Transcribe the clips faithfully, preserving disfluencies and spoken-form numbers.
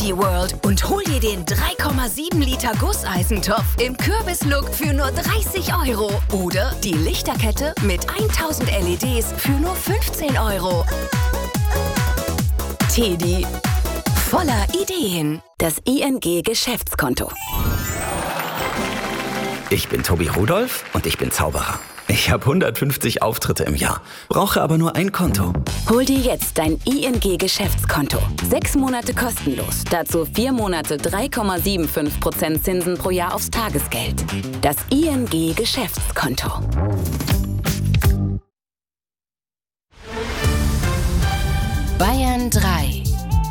Aldi World und hol dir den drei Komma sieben Liter Gusseisentopf im Kürbislook für nur dreißig Euro. Oder die Lichterkette mit tausend L E Ds für nur fünfzehn Euro. Teddy, voller Ideen. Das I N G-Geschäftskonto. Ich bin Tobi Rudolph und ich bin Zauberer. Ich habe hundertfünfzig Auftritte im Jahr, brauche aber nur ein Konto. Hol dir jetzt dein I N G-Geschäftskonto. Sechs Monate kostenlos. Dazu vier Monate drei Komma fünfundsiebzig Prozent Zinsen pro Jahr aufs Tagesgeld. Das I N G-Geschäftskonto. Bayern drei.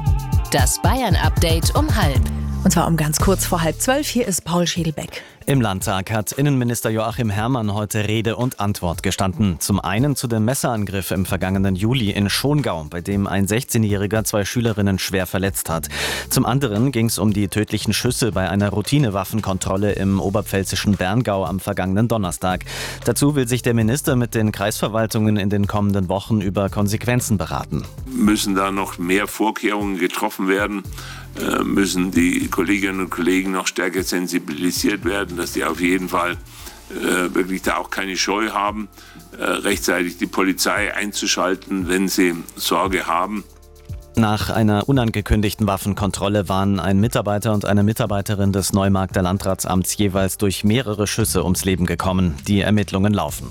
Das Bayern-Update um halb. Und zwar um ganz kurz vor halb zwölf. Hier ist Paul Schädelbeck. Im Landtag hat Innenminister Joachim Herrmann heute Rede und Antwort gestanden. Zum einen zu dem Messerangriff im vergangenen Juli in Schongau, bei dem ein sechzehnjähriger zwei Schülerinnen schwer verletzt hat. Zum anderen ging es um die tödlichen Schüsse bei einer Routinewaffenkontrolle im oberpfälzischen Berngau am vergangenen Donnerstag. Dazu will sich der Minister mit den Kreisverwaltungen in den kommenden Wochen über Konsequenzen beraten. Müssen da noch mehr Vorkehrungen getroffen werden? Müssen die Kolleginnen und Kollegen noch stärker sensibilisiert werden, dass die auf jeden Fall äh, wirklich da auch keine Scheu haben, äh, rechtzeitig die Polizei einzuschalten, wenn sie Sorge haben. Nach einer unangekündigten Waffenkontrolle waren ein Mitarbeiter und eine Mitarbeiterin des Neumarkter Landratsamts jeweils durch mehrere Schüsse ums Leben gekommen. Die Ermittlungen laufen.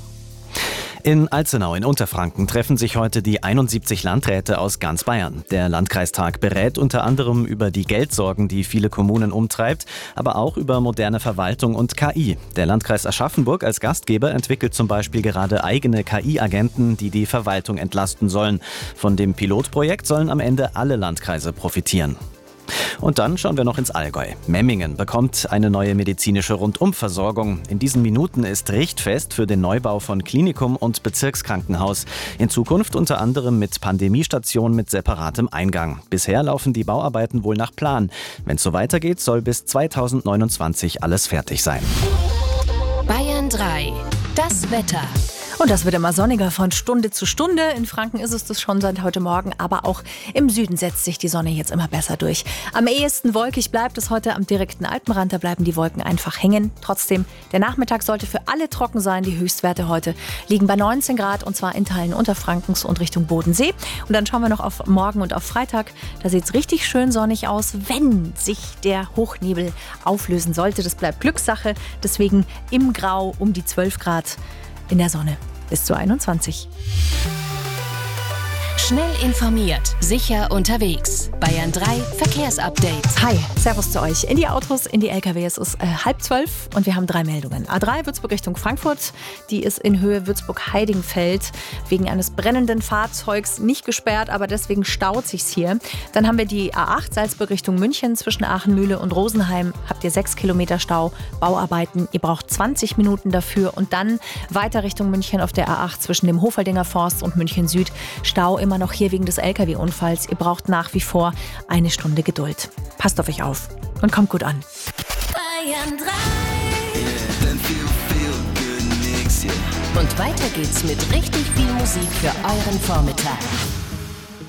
In Alzenau in Unterfranken treffen sich heute die einundsiebzig Landräte aus ganz Bayern. Der Landkreistag berät unter anderem über die Geldsorgen, die viele Kommunen umtreibt, aber auch über moderne Verwaltung und K I. Der Landkreis Aschaffenburg als Gastgeber entwickelt zum Beispiel gerade eigene K I-Agenten, die die Verwaltung entlasten sollen. Von dem Pilotprojekt sollen am Ende alle Landkreise profitieren. Und dann schauen wir noch ins Allgäu. Memmingen bekommt eine neue medizinische Rundumversorgung. In diesen Minuten ist richtfest für den Neubau von Klinikum und Bezirkskrankenhaus. In Zukunft unter anderem mit Pandemiestation mit separatem Eingang. Bisher laufen die Bauarbeiten wohl nach Plan. Wenn es so weitergeht, soll bis zweitausendneunundzwanzig alles fertig sein. Bayern drei. Das Wetter. Und das wird immer sonniger von Stunde zu Stunde. In Franken ist es das schon seit heute Morgen, aber auch im Süden setzt sich die Sonne jetzt immer besser durch. Am ehesten wolkig bleibt es heute am direkten Alpenrand, da bleiben die Wolken einfach hängen. Trotzdem, der Nachmittag sollte für alle trocken sein. Die Höchstwerte heute liegen bei neunzehn Grad und zwar in Teilen Unterfrankens und Richtung Bodensee. Und dann schauen wir noch auf morgen und auf Freitag. Da sieht es richtig schön sonnig aus, wenn sich der Hochnebel auflösen sollte. Das bleibt Glückssache, deswegen im Grau um die zwölf Grad. In der Sonne bis zu einundzwanzig. Schnell informiert, sicher unterwegs. Bayern drei Verkehrsupdate. Hi, Servus zu euch. In die Autos, in die L K W. Es ist äh, halb zwölf und wir haben drei Meldungen. A drei Würzburg Richtung Frankfurt. Die ist in Höhe Würzburg-Heidingfeld wegen eines brennenden Fahrzeugs nicht gesperrt, aber deswegen staut sich's hier. Dann haben wir die A acht Salzburg Richtung München zwischen Aachenmühle und Rosenheim. Habt ihr sechs Kilometer Stau, Bauarbeiten. Ihr braucht zwanzig Minuten dafür und dann weiter Richtung München auf der A acht zwischen dem Hofeldinger Forst und München Süd. Stau immer noch hier wegen des L K W-Unfalls. Ihr braucht nach wie vor eine Stunde Geduld. Passt auf euch auf und kommt gut an. Bayern drei. Und weiter geht's mit richtig viel Musik für euren Vormittag.